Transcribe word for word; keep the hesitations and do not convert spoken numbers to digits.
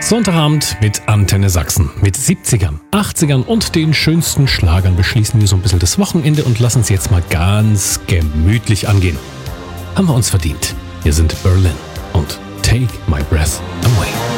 Sonntagabend mit Antenne Sachsen. Mit siebzigern, achtzigern und den schönsten Schlagern beschließen wir so ein bisschen das Wochenende und lassen es jetzt mal ganz gemütlich angehen. Haben wir uns verdient. Hier sind Berlin und Take My Breath Away.